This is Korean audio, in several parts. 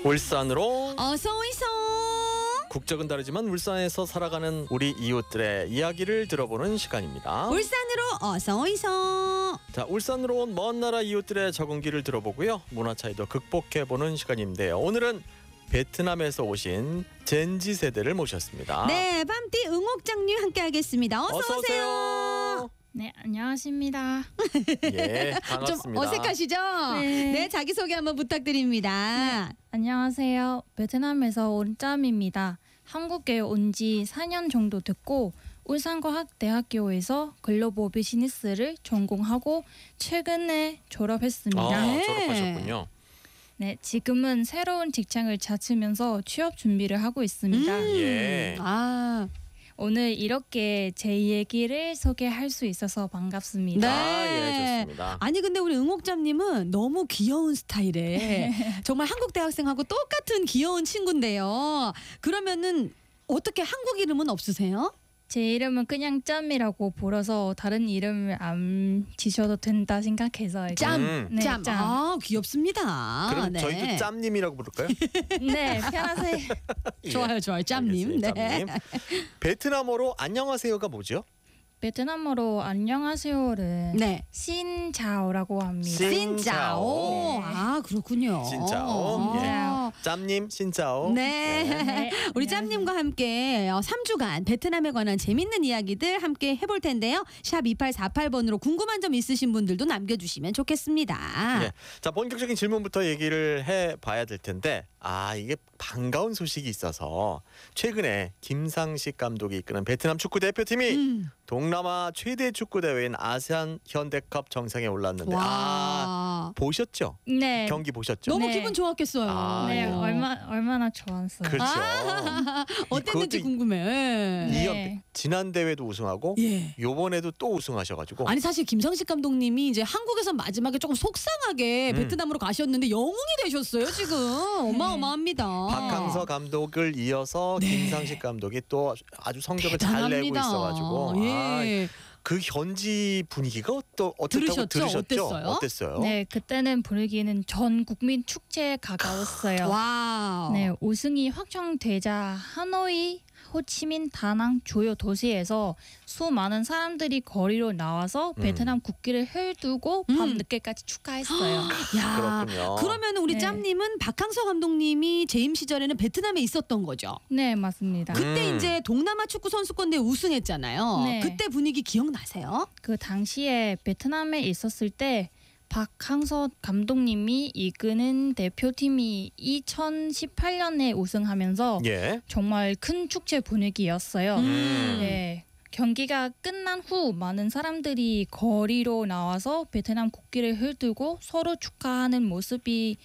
울산으로 어서 오이소. 국적은 다르지만 울산에서 살아가는 우리 이웃들의 이야기를 들어보는 시간입니다. 울산으로 어서 오이소. 자, 울산으로 온 먼 나라 이웃들의 적응기를 들어보고요. 문화 차이도 극복해보는 시간인데요. 오늘은 베트남에서 오신 젠지 세대를 모셨습니다. 네, 밤띠 응옥장님 함께하겠습니다. 어서 오세요. 네, 안녕하십니다. 예, 반갑습니다. 좀 어색하시죠? 네. 네, 자기소개 한번 부탁드립니다. 안녕하세요. 베트남에서 온 짬입니다. 한국에 온 지 4년 정도 됐고 울산과학대학교에서 글로벌 비즈니스를 전공하고 최근에 졸업했습니다. 아, 네. 졸업하셨군요. 네, 지금은 새로운 직장을 찾으면서 취업 준비를 하고 있습니다. 예. 아, 오늘 이렇게 제 얘기를 소개할 수 있어서 반갑습니다. 네. 아, 예, 좋습니다. 아니 근데 우리 응옥장님은 너무 귀여운 스타일에 정말 한국 대학생하고 똑같은 귀여운 친구인데요. 그러면은 어떻게 한국 이름은 없으세요? 제 이름은 그냥 짬이라고 불러서 다른 이름을 안 지셔도 된다 생각해서 이렇게. 짬, 네, 짬. 짬. 아, 귀엽습니다. 그럼 네. 저희도 짬님이라고 부를까요? 네, 편하세요. 예. 좋아요, 좋아요. 짬님. 알겠습니다, 네. 짬님. 베트남어로 안녕하세요가 뭐죠? 베트남어로 안녕하세요를 네. 신자오라고 합니다. 신짜오. 네. 아, 그렇군요. 신짜오. 아. 짬님 신짜오. 네. 네, 우리 안녕하세요. 짬님과 함께 3주간 베트남에 관한 재밌는 이야기들 함께 해볼 텐데요. 샵 2848번으로 궁금한 점 있으신 분들도 남겨주시면 좋겠습니다. 예. 자, 본격적인 질문부터 얘기를 해봐야 될 텐데, 이게 반가운 소식이 있어서 최근에 김상식 감독이 이끄는 베트남 축구 대표팀이 동남아 최대 축구 대회인 아세안 현대컵 정상에 올랐는데, 와. 보셨죠? 네, 경기 보셨죠? 너무 네. 기분 좋았겠어요. 아, 네, 예. 얼마나 좋았어요. 그렇죠. 어땠는지 그것도 궁금해. 네. 지난 대회도 우승하고 예. 요번에도 또 우승하셔가지고 아니 사실 김상식 감독님이 이제 한국에서 마지막에 조금 속상하게 베트남으로 가셨는데 영웅이 되셨어요 지금. 어마어마합니다. 박항서 감독을 이어서 네. 김상식 감독이 또 아주 성적을 잘 내고 대단합니다. 있어가지고 예. 그 현지 분위기가 어떻다고 들으셨죠? 들으셨죠? 어땠어요? 네, 그때는 분위기는 전 국민 축제에 가까웠어요. 와우. 네, 우승이 확정되자 하노이, 호치민, 다낭 주요 도시에서 수많은 사람들이 거리로 나와서 베트남 국기를 흘두고 밤 늦게까지 축하했어요. 야, 그렇군요. 그러면 우리 네. 짬님은 박항서 감독님이 재임 시절에는 베트남에 있었던 거죠. 네, 맞습니다. 그때 이제 동남아 축구 선수권대회 우승했잖아요. 네. 그때 분위기 기억나세요? 그 당시에 베트남에 있었을 때 박항서 감독님이 이끄는 대표팀이 2018년에 우승하면서 예. 정말 큰 축제 분위기였어요. 네. 경기가 끝난 후 많은 사람들이 거리로 나와서 베트남 국기를 흘들고 서로 축하하는 모습이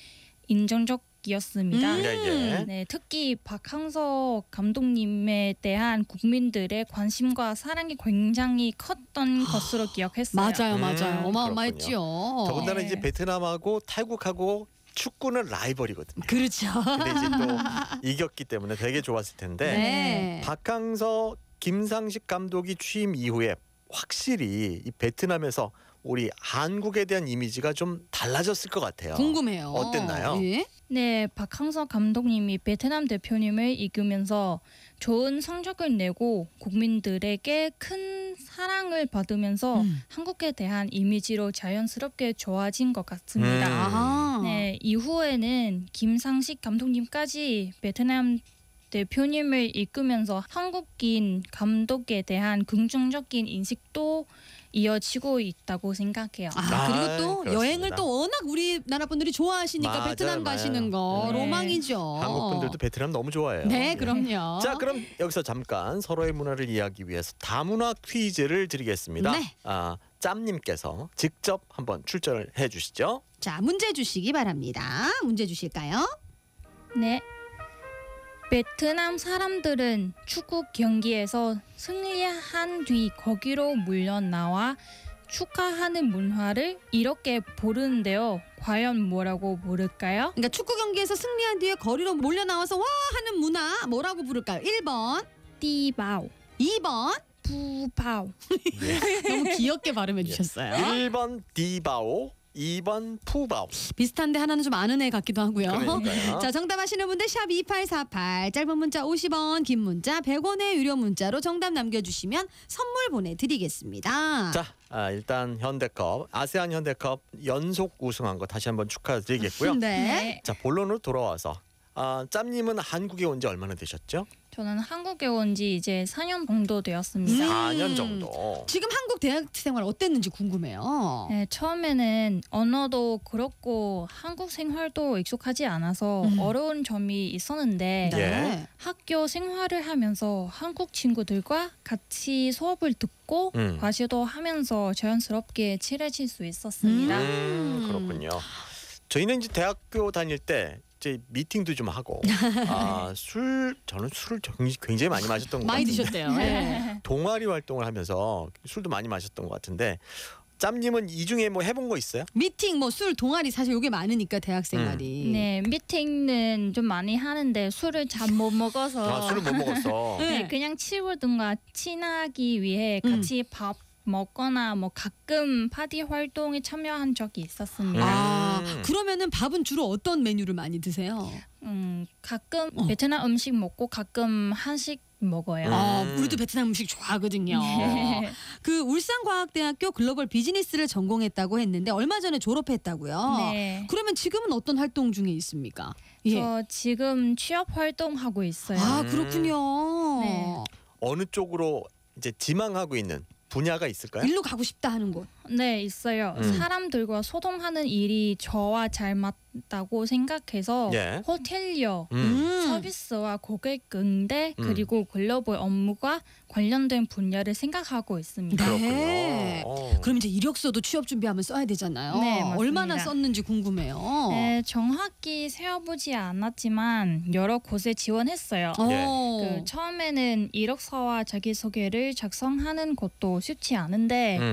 인정적이었습니다. 예. 네, 특히 박항서 감독님에 대한 국민들의 관심과 사랑이 굉장히 컸던 것으로 기억했어요. 맞아요. 어마어마했죠. 더군다나 네. 이제 베트남하고 태국하고 축구는 라이벌이거든요. 그렇죠. 근데 이제 또 이겼기 때문에 되게 좋았을 텐데 네. 박항서 김상식 감독이 취임 이후에 확실히 이 베트남에서 우리 한국에 대한 이미지가 좀 달라졌을 것 같아요. 궁금해요. 어땠나요? 예? 네, 박항서 감독님이 베트남 대표님을 이끌면서 좋은 성적을 내고 국민들에게 큰 사랑을 받으면서 한국에 대한 이미지로 자연스럽게 좋아진 것 같습니다. 아하. 네, 이후에는 김상식 감독님까지 베트남 대표님을 이끌면서 한국인 감독에 대한 긍정적인 인식도 이어지고 있다고 생각해요. 그리고 또 그렇습니다. 여행을 또 워낙 우리나라 분들이 좋아하시니까 맞아요, 베트남 가시는 거 네. 로망이죠. 한국 분들도 베트남 너무 좋아해요. 네, 예. 그럼요. 자, 그럼 여기서 잠깐 서로의 문화를 이해하기 위해서 다문화 퀴즈를 드리겠습니다. 네. 짬님께서 직접 한번 출전을 해주시죠. 자, 문제 주시기 바랍니다. 문제 주실까요? 네. 베트남 사람들은 축구 경기에서 승리한 뒤 거기로 물러나와 축하하는 문화를 이렇게 부르는데요. 과연 뭐라고 부를까요? 그러니까 축구 경기에서 승리한 뒤에 거리로 몰려 나와서 와 하는 문화 뭐라고 부를까요? 1번, 띠바오, 2번. 부바오. 너무 귀엽게 발음해 주셨어요. 1번 디바오, 2번 푸바오. 비슷한데 하나는 좀 아는 애 같기도 하고요. 그러니까요. 자, 정답 아시는 분들 샵 2848 짧은 문자 50원, 긴 문자 100원의 유료 문자로 정답 남겨주시면 선물 보내드리겠습니다. 자, 일단 현대컵 아세안 현대컵 연속 우승한 거 다시 한번 축하드리겠고요. 네. 자, 본론으로 돌아와서 짬님은 한국에 온 지 얼마나 되셨죠? 저는 한국에 온 지 이제 4년 정도 되었습니다. 4년 정도. 지금 한국 대학 생활 어땠는지 궁금해요. 네, 처음에는 언어도 그렇고 한국 생활도 익숙하지 않아서 어려운 점이 있었는데 네. 네. 학교 생활을 하면서 한국 친구들과 같이 수업을 듣고 과제도 하면서 자연스럽게 친해질 수 있었습니다. 그렇군요. 저희는 이제 대학교 다닐 때 이제 미팅도 좀 하고 저는 술을 굉장히 많이 마셨던 것 많이 같은데 드셨대요. 네. 동아리 활동을 하면서 술도 많이 마셨던 것 같은데 짬님은 이 중에 뭐 해본 거 있어요? 미팅, 뭐 술, 동아리 사실 이게 많으니까 대학 생활이. 네, 미팅은 좀 많이 하는데 술을 잘 못 먹어서 술을 못 먹었어. 네. 네, 그냥 친구들과 친하기 위해 같이 밥 먹거나 뭐 가끔 파티 활동에 참여한 적이 있었습니다. 그러면은 밥은 주로 어떤 메뉴를 많이 드세요? 가끔 베트남 음식 먹고 가끔 한식 먹어요. 우리도 베트남 음식 좋아하거든요. 네. 그 울산과학대학교 글로벌 비즈니스를 전공했다고 했는데 얼마 전에 졸업했다고요. 네. 그러면 지금은 어떤 활동 중에 있습니까? 예. 저 지금 취업 활동하고 있어요. 그렇군요. 네. 어느 쪽으로 이제 지망하고 있는 분야가 있을까요? 일로 가고 싶다 하는 곳. 네, 있어요. 사람들과 소통하는 일이 저와 잘 맞다고 생각해서 예. 호텔리어, 서비스와 고객 응대 그리고 글로벌 업무가 관련된 분야를 생각하고 있습니다. 네. 그렇군요. 그럼 이제 이력서도 취업 준비하면 써야 되잖아요. 네, 맞습니다. 얼마나 썼는지 궁금해요. 네, 정확히 세어보지 않았지만 여러 곳에 지원했어요. 어. 처음에는 이력서와 자기소개를 작성하는 것도 쉽지 않은데